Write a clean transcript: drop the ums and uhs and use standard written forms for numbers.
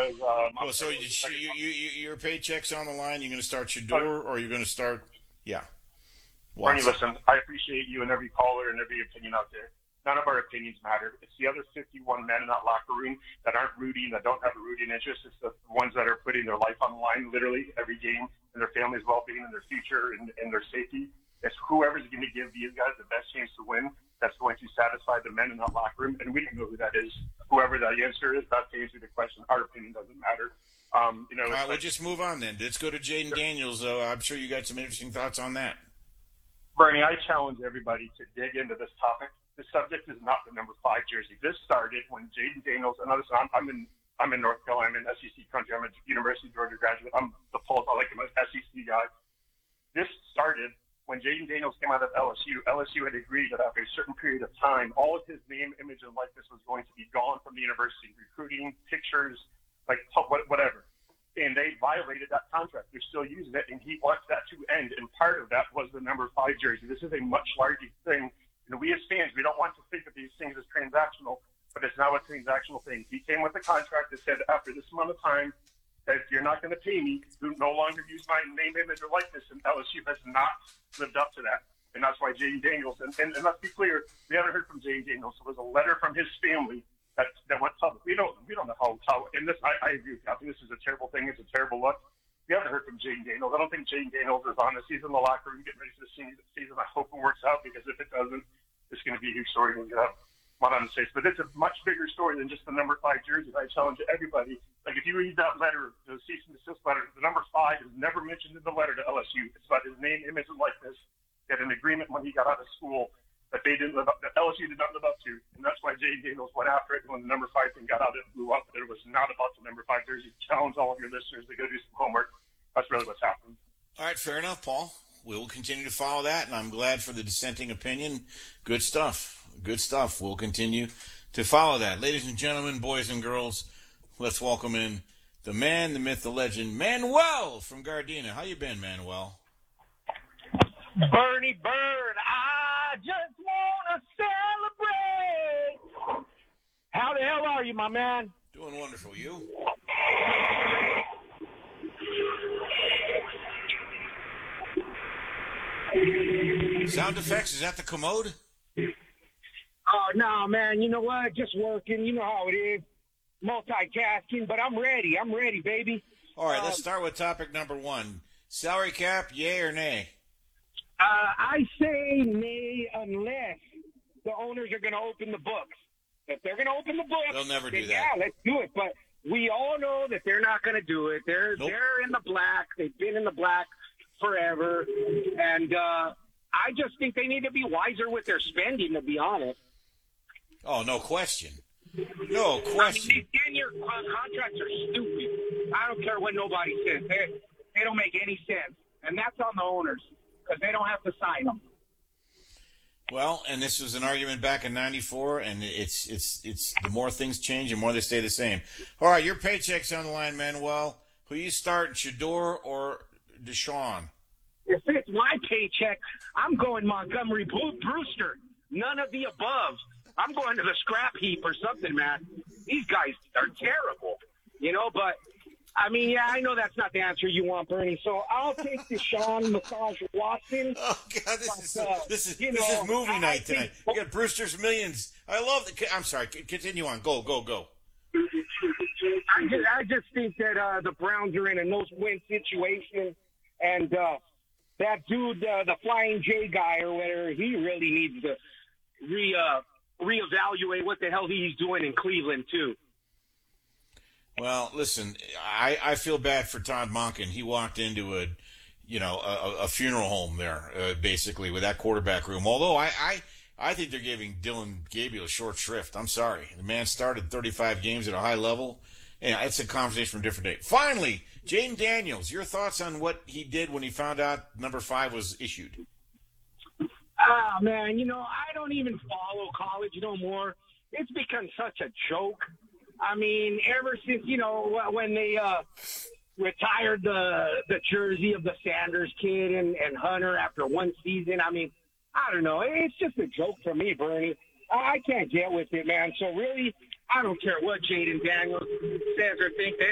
was. Well, so your paycheck's on the line. You're going to start your door, or you're going to start? Yeah. Bernie, listen, I appreciate you and every caller and every opinion out there. None of our opinions matter. It's the other 51 men in that locker room that aren't rooting, that don't have a rooting interest. It's the ones that are putting their life on the line literally every game, and their family's well-being and their future and their safety. It's whoever's going to give these guys the best chance to win that's going to satisfy the men in that locker room. And we don't know who that is. Whoever that answer is, that's the answer to the question. Our opinion doesn't matter. All right, we'll just move on then. Let's go to Jaden Daniels. I'm sure you got some interesting thoughts on that. Bernie, I challenge everybody to dig into this topic. The subject is not the number 5 jersey. This started when Jaden Daniels, and listen, I'm in North Carolina. I'm in SEC country. I'm a University of Georgia graduate. I'm the pulse. I like him, an SEC guy. This started when Jaden Daniels came out of LSU. LSU had agreed that after a certain period of time, all of his name, image, and likeness was going to be gone from the university. Recruiting, pictures, like whatever. And they violated that contract. They're still using it, and he wants that to end. And part of that was the number 5 jersey. This is a much larger thing. We as fans, we don't want to think of these things as transactional, but it's not a transactional thing. He came with a contract that said after this amount of time, that if you're not going to pay me, you no longer use my name, image, or likeness. And LSU has not lived up to that. And that's why Jaden Daniels, and let's be clear, we haven't heard from Jaden Daniels. So there's a letter from his family that went public. We don't know how, and this, I agree with you. I think this is a terrible thing. It's a terrible look. We haven't heard from Jaden Daniels. I don't think Jaden Daniels is honest. He's in the locker room getting ready for the season. I hope it works out, because if it doesn't, it's going to be a huge story. We're going to have one on the face. But it's a much bigger story than just the number 5 jersey. I challenge everybody. Like, if you read that letter, the cease and desist letter, the number 5 is never mentioned in the letter to LSU. It's about his name, image, and likeness. He had an agreement when he got out of school that they didn't live up, that LSU did not live up to. And that's why Jaden Daniels went after it. When the number 5 thing got out, it blew up. It was not about the number 5 jersey. Challenge all of your listeners to go do some homework. That's really what's happening. All right, fair enough, Paul. We will continue to follow that, and I'm glad for the dissenting opinion. Good stuff. Good stuff. We'll continue to follow that. Ladies and gentlemen, boys and girls, let's welcome in the man, the myth, the legend, Manuel from Gardena. How you been, Manuel? Bernie Bird, I just want to celebrate. How the hell are you, my man? Doing wonderful. You? Sound effects, is that the commode? Oh, no, man. You know what? Just working. You know how it is. Multitasking, but I'm ready. I'm ready, baby. All right, let's start with topic number 1. Salary cap, yay or nay? I say nay unless the owners are going to open the books. If they're going to open the books, they'll never do that. Yeah, let's do it. But we all know that they're not going to do it. They're in the black. They've been in the black forever. And I just think they need to be wiser with their spending, to be honest. Oh, no question. No question. I mean, these 10-year contracts are stupid. I don't care what nobody says. They don't make any sense. And that's on the owners, because they don't have to sign them. Well, and this was an argument back in '94, and it's the more things change, the more they stay the same. All right, your paycheck's on the line, Manuel. Who you start, Shedeur or Deshaun? If it's my paycheck, I'm going Montgomery Brewster. None of the above. I'm going to the scrap heap or something, man. These guys are terrible, but I mean, yeah, I know that's not the answer you want, Bernie. So I'll take Deshaun Massage Watson. Oh God, this is movie night tonight. We got Brewster's Millions. I love the. I'm sorry. Continue on. Go. I just think that the Browns are in a no-win situation, and that dude, the Flying J guy or whatever, he really needs to reevaluate what the hell he's doing in Cleveland too. Well, listen, I feel bad for Todd Monken. He walked into a funeral home there, basically, with that quarterback room. Although I think they're giving Dylan Gabriel short shrift. I'm sorry. The man started 35 games at a high level. And it's a conversation from a different day. Finally, Jaden Daniels, your thoughts on what he did when he found out number 5 was issued? Ah, man, I don't even follow college no more. It's become such a joke. I mean, ever since, when they retired the jersey of the Sanders kid and Hunter after one season, I mean, I don't know. It's just a joke for me, Bernie. I can't get with it, man. So really, I don't care what Jaden Daniels says or thinks.